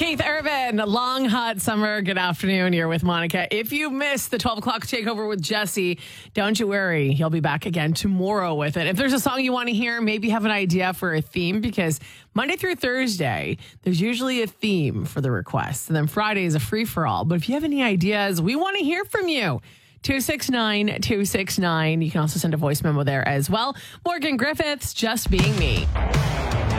Keith Urban, long, hot summer. Good afternoon. You're with Monica. If you missed the 12 o'clock takeover with Jesse, don't you worry. He'll be back again tomorrow with it. If there's a song you want to hear, maybe have an idea for a theme, because Monday through Thursday, there's usually a theme for the requests. And then Friday is a free-for-all. But if you have any ideas, we want to hear from you. 269-269. You can also send a voice memo there as well. Morgan Griffiths, Just Being Me.